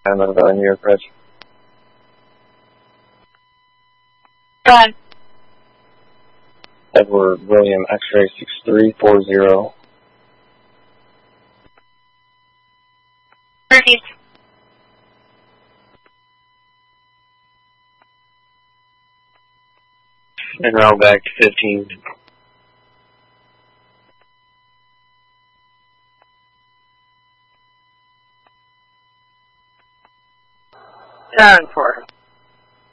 I'm out of the New York Bridge. Go ahead. Edward William X-ray 6340. Repeat. And round back to 15. Turn for